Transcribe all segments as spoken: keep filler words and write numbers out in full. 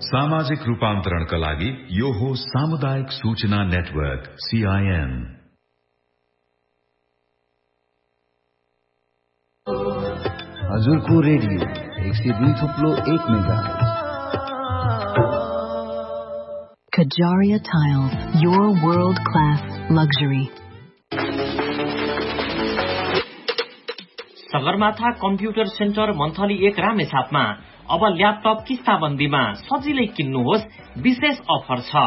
सामाजिक रूपान्तरणका लागि यो हो सामुदायिक सूचना नेटवर्क सीआईएन। हजुरको रेडियो एक सय दुई थुप्लो एक megahertz. Kajaria Tiles, your world-class luxury. Sagarmatha computer centre monthly एक रामेछापमा अब ल्यापटप किस्ताबन्दीमा सजिलै किन्नुहोस्, विशेष अफर छ।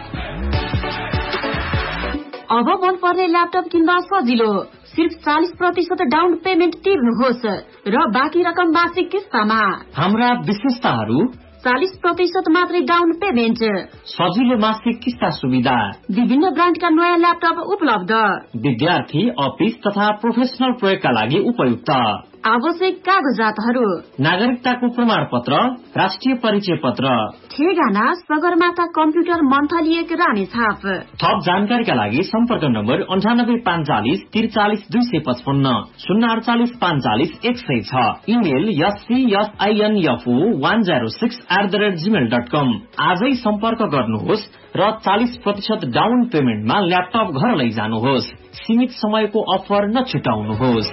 अब मन पर्ने ल्यापटप किन्दा सजिलो, सिर्फ चालीस प्रतिशत डाउन पेमेन्ट तिर्नुहोस् र बाँकी रकम मासिक किस्तामा। हाम्रा विशेषताहरू: चालीस प्रतिशत मात्रै डाउन पेमेन्ट, सजिलो मासिक किस्ता सुविधा, विभिन्न ब्रान्डका नयाँ ल्यापटप उपलब्ध, विद्यार्थी, अफिस तथा प्रोफेसनल प्रयोगका लागि उपयुक्त, आवश्यक कागजातहरू: नागरिकताको प्रमाण पत्र, राष्ट्रिय परिचय पत्र। ठेगाना सगरमाथा कम्प्युटर मन्थली एक रामेछाप। थप जानकारीका लागि सम्पर्क नम्बर अन्ठानब्बे पाँचचालिस त्रिचालिस दुई सय पचपन्न, शून्य अडचालिस पाँचचालिस एक सय छ। Email एससीएसआईएनएफओ one zero six at the rate Gmail dot कम। आजै सम्पर्क गर्नुहोस् र चालीस प्रतिशत डाउन पेमेन्टमा ल्यापटप घर लैजानुहोस्। सीमित समयको अफर नछुटाउनुहोस्।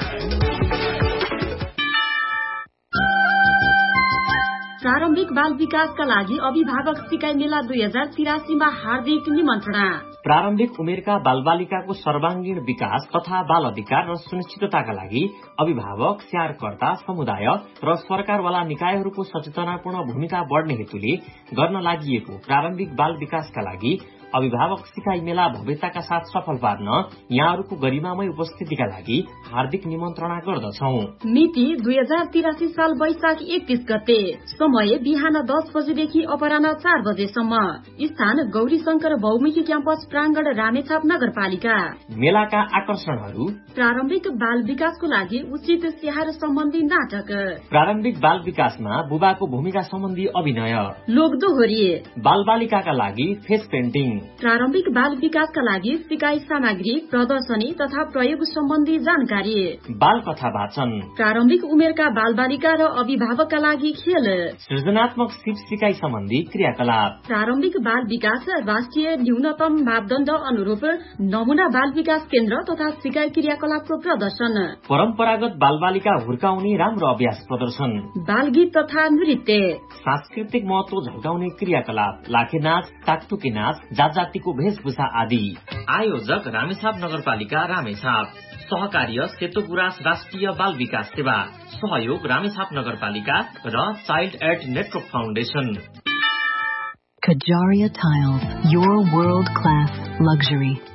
प्रारम्भिक बाल विकासका लागि अभिभावक सिकाइ मेला दुई हजार तिरासीमा हार्दिक निमन्त्रणा। प्रारम्भिक उमेरका बालबालिकाको सर्वाङ्गीण विकास तथा बाल अधिकार र सुनिश्चितताका लागि अभिभावक, स्याहारकर्ता, समुदाय र सरकारवाला निकायहरूको सचेतनापूर्ण भूमिका बढ्ने हेतुले गर्न लागि प्रारम्भिक बाल विकासका लागि अभिभावक सिकाइ मेला भव्यताका साथ सफल पार्न यहाँहरूको गरिमामय उपस्थितिका लागि हार्दिक निमन्त्रणा गर्दछौं। मिति दुई हजार तिरासी साल वैशाख एकतीस गते। समय बिहान दस बजेदेखि अपराह्न चार बजेसम्म। स्थान गौरी शंकर बहुमुखी क्याम्पस प्राङ्गण रामेछाप नगरपालिका। मेलाका आकर्षणहरू: प्रारम्भिक बाल विकासको लागि उचित स्याहार सम्बन्धी नाटक, प्रारम्भिक बाल विकासमा बुबाको भूमिका सम्बन्धी अभिनय, लोकदोहोरी, बाल बालिकाका लागि फेस पेन्टिङ, प्रारम्भिक बाल विकासका लागि सिकाइ सामग्री, प्रदर्शनी तथा प्रयोग सम्बन्धी जानकारी, बाल कथा वाचन, प्रारम्भिक उमेरका बाल बालिका र अभिभावकका लागि खेल, सृजनात्मक सिप सिकाइ सम्बन्धी क्रियाकलाप, प्रारम्भिक बाल विकास राष्ट्रिय न्यूनतम मापदण्ड अनुरूप नमूना बाल विकास केन्द्र तथा सिकाइ क्रियाकलापको प्रदर्शन, परम्परागत बाल बालिका हुर्काउने राम्रो अभ्यास प्रदर्शन, बाल गीत तथा नृत्य, सांस्कृतिक महत्व झल्काउने क्रियाकलाप, लाखे नाच, टाकटुके नाच, जात जातिको भेषभूषा आदि। आयोजक रामेछाप नगरपालिका रामेछाप। सहकार्य सेतो गुराँस राष्ट्रिय बाल विकास सेवा। सहयोग रामेछाप नगरपालिका र child add network foundation. Kajaria Tiles, your world-class luxury.